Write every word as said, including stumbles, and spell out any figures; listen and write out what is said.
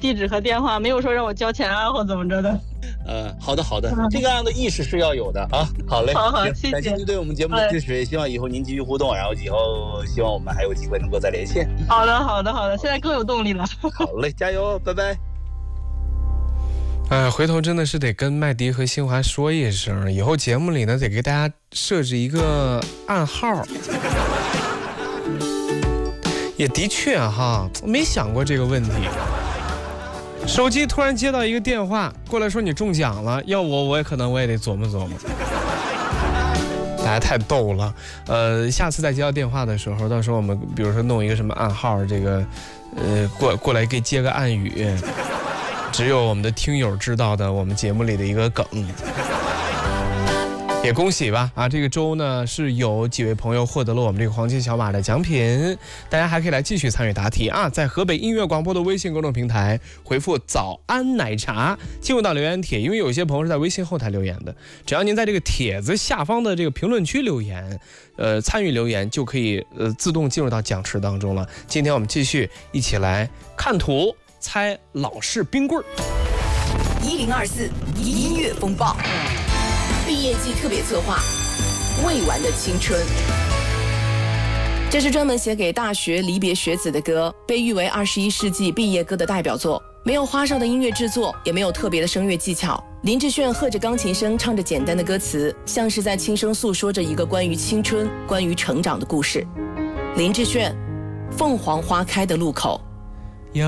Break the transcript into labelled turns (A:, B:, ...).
A: 地址和电话，没有说让我交钱啊或怎么着的。
B: 呃，好的好的，这个样的意识是要有的啊。好嘞，
A: 好好，谢谢。
B: 感谢您对我们节目的支持，也希望以后您继续互动，然后以后希望我们还有机会能够再连线。
A: 好的好的好的，现在更有动力了。
B: 好嘞，加油，拜拜。
C: 哎，回头真的是得跟麦迪和新华说一声，以后节目里呢得给大家设置一个暗号。也的确哈，没想过这个问题。手机突然接到一个电话过来说你中奖了，要我我也可能我也得琢磨琢磨。大家太逗了，呃，下次再接到电话的时候，到时候我们比如说弄一个什么暗号，这个，呃，过过来给接个暗语。只有我们的听友知道的，我们节目里的一个梗。也恭喜吧啊！这个周呢是有几位朋友获得了我们这个黄金小马的奖品，大家还可以来继续参与答题啊！在河北音乐广播的微信公众平台回复“早安奶茶”进入到留言帖，因为有些朋友是在微信后台留言的，只要您在这个帖子下方的这个评论区留言，呃，参与留言就可以呃自动进入到奖池当中了。今天我们继续一起来看图猜老式冰棍儿。
D: 一零二四音乐风暴。毕业季特别策划《未完的青春》，这是专门写给大学离别学子的歌，被誉为二十一世纪毕业歌的代表作。没有花哨的音乐制作，也没有特别的声乐技巧，林志炫和着钢琴声唱着简单的歌词，像是在轻声诉说着一个关于青春、关于成长的故事。林志炫，《凤凰花开的路口》。